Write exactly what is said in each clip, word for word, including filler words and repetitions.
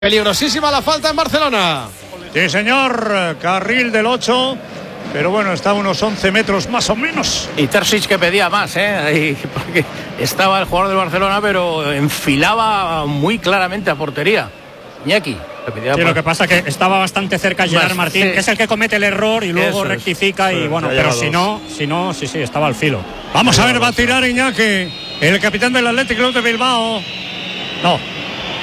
Peligrosísima la falta en Barcelona. Sí, señor, carril del ocho, pero bueno, está a unos once metros más o menos. Y Terzic que pedía más, ¿eh? Porque estaba el jugador del Barcelona, pero enfilaba muy claramente a portería. Iñaki. Sí, por... lo que pasa es que estaba bastante cerca Gerard Martín, sí, que es el que comete el error y luego Eso rectifica es. y sí, bueno, pero si no, si no, sí, sí, estaba al filo. Vamos a ver, va a tirar Iñaki, el capitán del Athletic Club de Bilbao. No.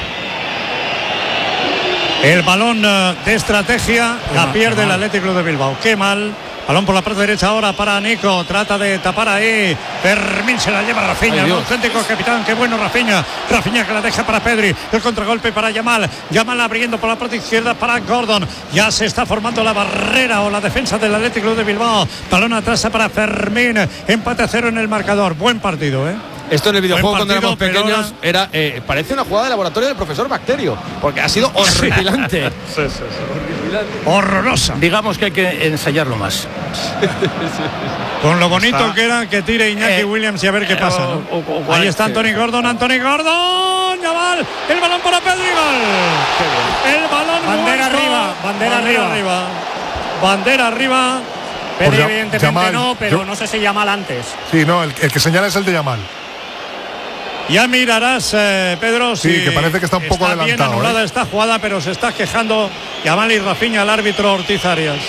El balón de estrategia la pierde el Athletic Club de Bilbao. Qué mal. Balón por la parte derecha ahora para Nico. Trata de tapar ahí. Fermín se la lleva a Rafinha. El auténtico capitán. Qué bueno Rafinha. Rafinha que la deja para Pedri. El contragolpe para Yamal. Yamal abriendo por la parte izquierda para Gordon. Ya se está formando la barrera o la defensa del Athletic Club de Bilbao. Balón atrás para Fermín. Empate a cero en el marcador. Buen partido, ¿eh? Esto en el videojuego partido, cuando éramos pequeños ahora... era eh, parece una jugada de laboratorio del profesor Bacterio, porque ha sido horripilante. Sí, sí, sí. Horrorosa. Digamos que hay que ensayarlo más. Con lo bonito está... que era que tire Iñaki eh, Williams y a ver qué pasa, ¿no? o, o, o, Ahí está Anthony Gordon, Anthony Gordon, Yamal, el balón para Pedri, gol. El balón bandera muerto. arriba, bandera, bandera arriba. arriba. Bandera arriba. Pedri evidentemente Yamal, no, pero yo... no sé si Yamal antes. Sí, no, el, el que señala es el de Yamal. Ya mirarás, eh, Pedro, sí, si que parece que está un poco está adelantado. Bien anulada ¿eh? esta jugada, pero se está quejando Yamal y Rafinha, el árbitro Ortiz Arias.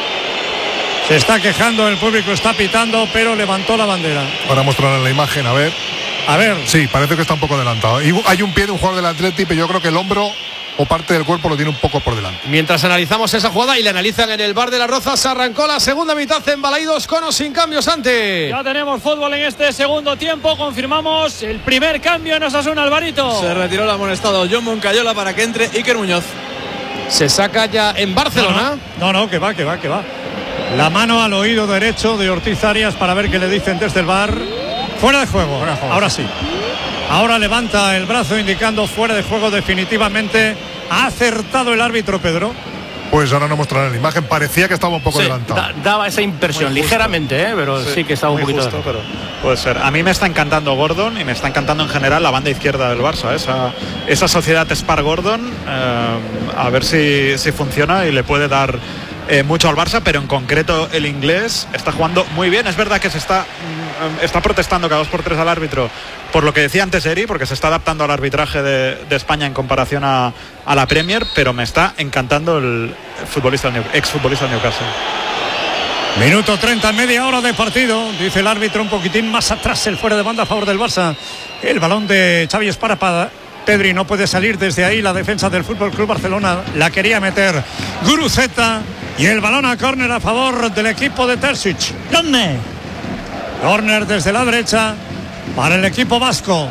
Se está quejando, el público está pitando, pero levantó la bandera. Ahora mostrarán la imagen, a ver. A ver. Sí, parece que está un poco adelantado. Y hay un pie de un jugador del Athletic, pero yo creo que el hombro o parte del cuerpo lo tiene un poco por delante. Mientras analizamos esa jugada y la analizan en el bar de las Rozas, se arrancó la segunda mitad en Balaidos con o sin cambios ante. Ya tenemos fútbol en este segundo tiempo, confirmamos el primer cambio en Osasuna, Alvarito. Se retiró el amonestado John Moncayola para que entre Iker Muñoz. Se saca ya en Barcelona. No, no, no, que va, que va, que va. La mano al oído derecho de Ortiz Arias para ver qué le dicen desde el bar. Fuera de juego, fuera de juego. Ahora sí. Ahora levanta el brazo indicando fuera de juego definitivamente. ¿Ha acertado el árbitro, Pedro? Pues ahora no mostrarán la imagen. Parecía que estaba un poco sí, adelantado. Da, daba esa impresión, ligeramente, ¿eh? pero sí, sí que estaba un poquito justo, pero puede ser. A mí me está encantando Gordon y me está encantando en general la banda izquierda del Barça. Esa, esa sociedad Spar-Gordon, eh, a ver si, si funciona y le puede dar eh, mucho al Barça, pero en concreto el inglés está jugando muy bien. Es verdad que se está, está protestando cada dos por tres al árbitro por lo que decía antes Eri, porque se está adaptando al arbitraje de, de España en comparación a, a la Premier, pero me está encantando el futbolista, el exfutbolista del Newcastle. Minuto treinta, media hora de partido, dice el árbitro un poquitín más atrás, el fuera de banda a favor del Barça. El balón de Xavi Espara para Pedri, no puede salir desde ahí la defensa del Fútbol Club Barcelona, la quería meter Guruceta y el balón a córner a favor del equipo de Terzic. ¿Dónde? Córner desde la derecha para el equipo vasco,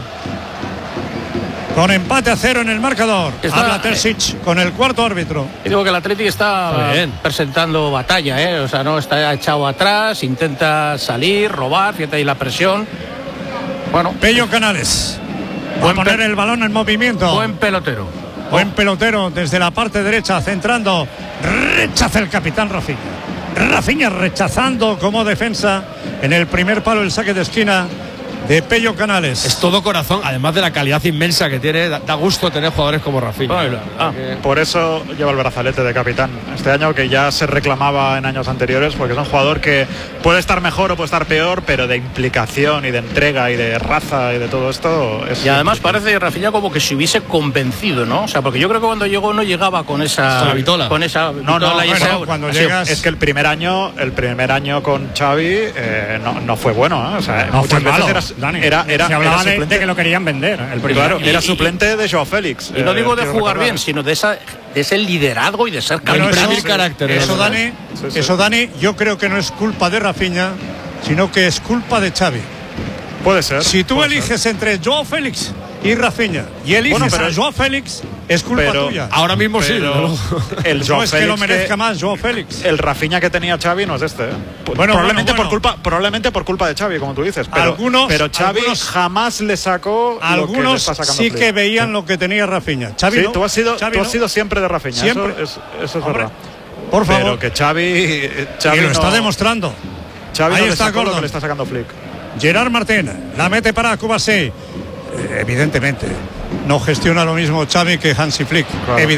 con empate a cero en el marcador. Está, habla Terzic eh, con el cuarto árbitro. Digo que el Athletic está, está presentando batalla, ¿eh? O sea, no está echado atrás, intenta salir, robar, fíjate ahí la presión. Bueno, Pello Canales va a poner el balón en movimiento. Buen pelotero. Buen pelotero desde la parte derecha, centrando. Rechaza el capitán Rafinha. Rafinha rechazando como defensa en el primer palo el saque de esquina de Pello Canales. Es todo corazón, además de la calidad inmensa que tiene, da, da gusto tener jugadores como Rafinha. Ah, por eso lleva el brazalete de capitán este año, que ya se reclamaba en años anteriores, porque es un jugador que puede estar mejor o puede estar peor, pero de implicación y de entrega y de raza y de todo esto es... Y además parece Rafinha como que se hubiese convencido, ¿no? O sea, porque yo creo que cuando llegó no llegaba con esa... Con la vitola. Con esa no, no, bueno, esa, cuando así, llegas... Es que el primer año, el primer año con Xavi eh, no, no fue bueno, ¿eh? O sea, no muchas fue veces malo. era... Dani, era, era, se hablaba era de, de que lo querían vender el claro, y, era y, suplente de Joao Félix. Y no eh, digo de jugar recordar. bien, sino de, esa, de ese liderazgo y de ser bueno, capitán. eso, carácter, eso, Dani, sí, sí. eso Dani, yo creo que no es culpa de Rafinha, sino que es culpa de Xavi. Puede ser. Si tú puede eliges ser. entre Joao Félix y Rafinha y eliges bueno, pero a Joao Félix, es culpa pero, tuya. Ahora mismo pero sí. El no es Félix que lo merezca más Joao Félix. El Rafinha que tenía Xavi no es este. ¿eh? Bueno, probablemente bueno, bueno. por culpa, probablemente por culpa de Xavi, como tú dices. Pero, algunos, pero Xavi algunos, jamás le sacó. Algunos lo que le está sacando sí Flick. que veían lo que tenía Rafinha. Xavi sí, no. tú has sido, Xavi tú no. has sido siempre de Rafinha. Siempre. Eso es, eso es Hombre, verdad. por favor. Pero que Xavi, Xavi y lo no, está demostrando. Xavi Ahí no le está sacó Gordon. lo que le está sacando Flick. Gerard Martín la mete para Cubarsí. Eh, evidentemente no gestiona lo mismo Xavi que Hansi Flick. Claro.